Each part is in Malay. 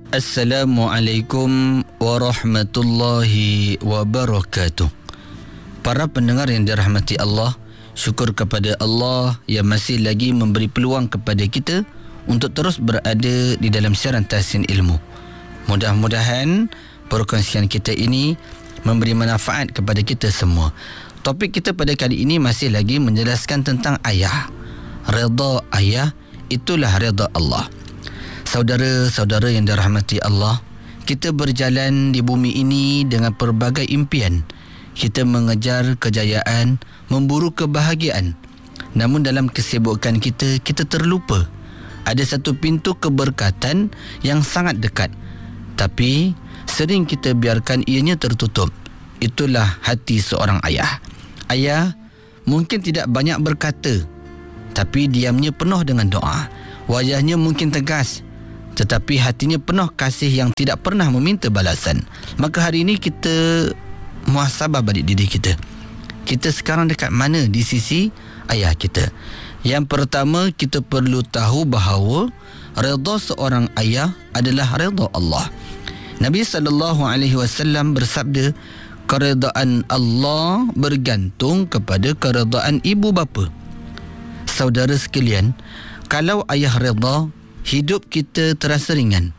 Assalamualaikum warahmatullahi wabarakatuh. Para pendengar yang dirahmati Allah, syukur kepada Allah yang masih lagi memberi peluang kepada kita untuk terus berada di dalam siaran Tahsin Ilmu. Mudah-mudahan perkongsian kita ini memberi manfaat kepada kita semua. Topik kita pada kali ini masih lagi menjelaskan tentang ayah. Redha ayah, itulah redha Allah. Saudara-saudara yang dirahmati Allah, kita berjalan di bumi ini dengan pelbagai impian. Kita mengejar kejayaan, memburu kebahagiaan. Namun dalam kesibukan kita terlupa. Ada satu pintu keberkatan yang sangat dekat. Tapi sering kita biarkan ianya tertutup. Itulah hati seorang ayah. Ayah mungkin tidak banyak berkata, tapi diamnya penuh dengan doa. Wajahnya mungkin tegas, tetapi hatinya penuh kasih yang tidak pernah meminta balasan. Maka hari ini kita muhasabah balik diri kita. Kita sekarang dekat mana di sisi ayah kita? Yang pertama, kita perlu tahu bahawa redha seorang ayah adalah redha Allah. Nabi SAW bersabda, keredaan Allah bergantung kepada keredaan ibu bapa. Saudara sekalian, kalau ayah redha, hidup kita terasa ringan.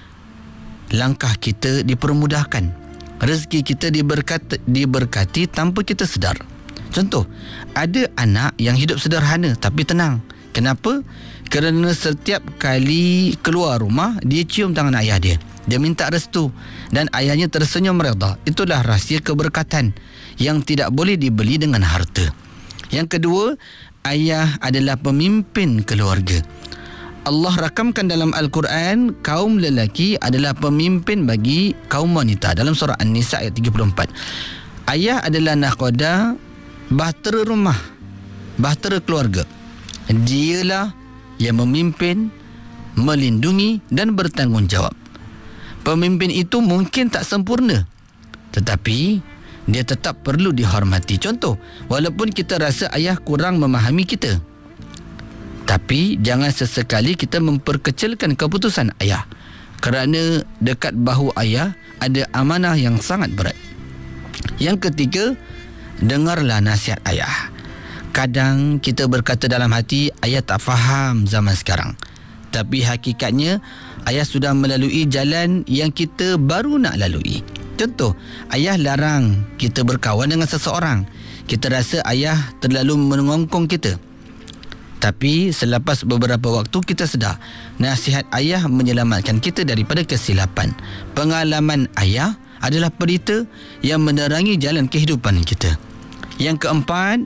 Langkah kita dipermudahkan. Rezeki kita diberkati tanpa kita sedar. Contoh, ada anak yang hidup sederhana tapi tenang. Kenapa? Kerana setiap kali keluar rumah, dia cium tangan ayah dia. Dia minta restu dan ayahnya tersenyum redha. Itulah rahsia keberkatan yang tidak boleh dibeli dengan harta. Yang kedua, ayah adalah pemimpin keluarga. Allah rakamkan dalam Al-Quran, kaum lelaki adalah pemimpin bagi kaum wanita. Dalam surah An-Nisa ayat 34. Ayah adalah nahkoda, bahtera rumah, bahtera keluarga. Dialah yang memimpin, melindungi dan bertanggungjawab. Pemimpin itu mungkin tak sempurna, tetapi dia tetap perlu dihormati. Contoh, walaupun kita rasa ayah kurang memahami kita, tapi jangan sesekali kita memperkecilkan keputusan ayah. Kerana dekat bahu ayah ada amanah yang sangat berat. Yang ketiga, dengarlah nasihat ayah. Kadang kita berkata dalam hati, ayah tak faham zaman sekarang. Tapi hakikatnya, ayah sudah melalui jalan yang kita baru nak lalui. Contoh, ayah larang kita berkawan dengan seseorang. Kita rasa ayah terlalu mengongkong kita. Tapi selepas beberapa waktu kita sedar, nasihat ayah menyelamatkan kita daripada kesilapan. Pengalaman ayah adalah pelita yang menerangi jalan kehidupan kita. Yang keempat,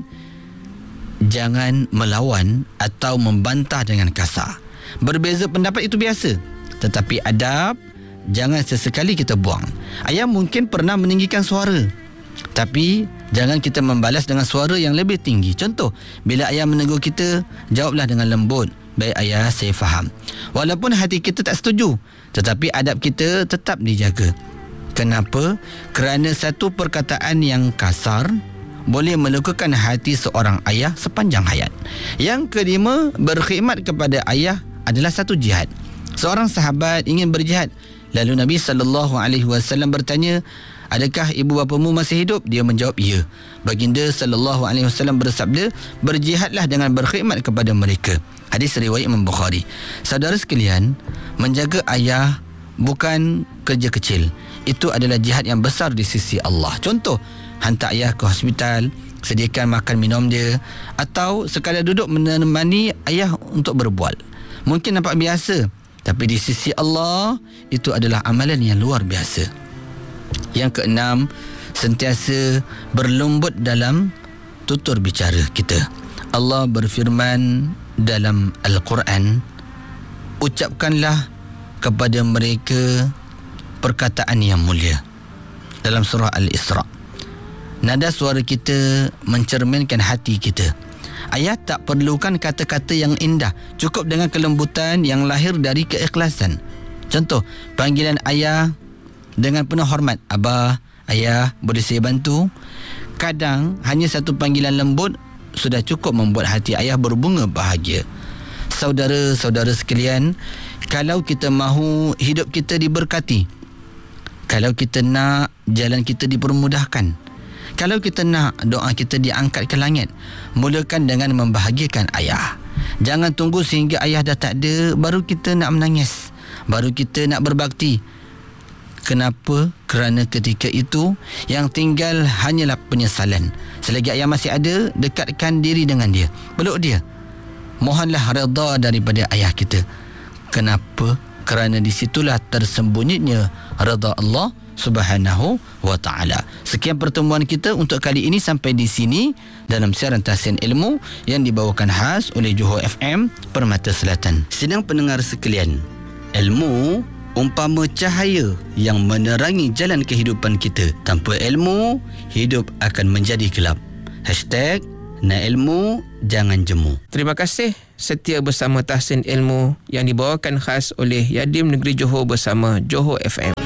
jangan melawan atau membantah dengan kasar. Berbeza pendapat itu biasa, tetapi adab jangan sesekali kita buang. Ayah mungkin pernah meninggikan suara, tapi jangan kita membalas dengan suara yang lebih tinggi. Contoh, bila ayah menegur kita, jawablah dengan lembut, baik ayah, saya faham. Walaupun hati kita tak setuju, tetapi adab kita tetap dijaga. Kenapa? Kerana satu perkataan yang kasar boleh melukakan hati seorang ayah sepanjang hayat. Yang kelima, berkhidmat kepada ayah adalah satu jihad. Seorang sahabat ingin berjihad. Lalu Nabi SAW bertanya, adakah ibu bapamu masih hidup? Dia menjawab, ya. Baginda SAW bersabda, berjihadlah dengan berkhidmat kepada mereka. Hadis riwayat Imam Bukhari. Saudara sekalian, menjaga ayah bukan kerja kecil. Itu adalah jihad yang besar di sisi Allah. Contoh, hantar ayah ke hospital, sediakan makan minum dia, atau sekadar duduk menemani ayah untuk berbual. Mungkin nampak biasa, tapi di sisi Allah, itu adalah amalan yang luar biasa. Yang keenam, sentiasa berlembut dalam tutur bicara kita. Allah berfirman dalam Al-Quran, ucapkanlah kepada mereka perkataan yang mulia. Dalam surah Al-Isra, nada suara kita mencerminkan hati kita. Ayah tak perlukan kata-kata yang indah, cukup dengan kelembutan yang lahir dari keikhlasan. Contoh, panggilan ayah dengan penuh hormat, abah, ayah, boleh saya bantu? Kadang hanya satu panggilan lembut sudah cukup membuat hati ayah berbunga bahagia. Saudara-saudara sekalian, Kalau kita mahu hidup kita diberkati, kalau kita nak jalan kita dipermudahkan, kalau kita nak doa kita diangkat ke langit, mulakan dengan membahagiakan ayah. Jangan tunggu sehingga ayah dah tak ada baru kita nak menangis, baru kita nak berbakti. Kenapa? Kerana ketika itu yang tinggal hanyalah penyesalan. Selagi ayah masih ada, dekatkan diri dengan dia, peluk dia, mohonlah redha daripada ayah kita. Kenapa? Kerana di situlah tersembunyinya redha Allah Subhanahu wa ta'ala. Sekian pertemuan kita untuk kali ini sampai di sini dalam siaran Tahsin Ilmu yang dibawakan khas oleh Johor FM Permata Selatan. Sidang pendengar sekalian, ilmu umpama cahaya yang menerangi jalan kehidupan kita. Tanpa ilmu, hidup akan menjadi gelap. #Nak ilmu, jangan jemu. Terima kasih setia bersama Tahsin Ilmu yang dibawakan khas oleh Yadim Negeri Johor bersama Johor FM.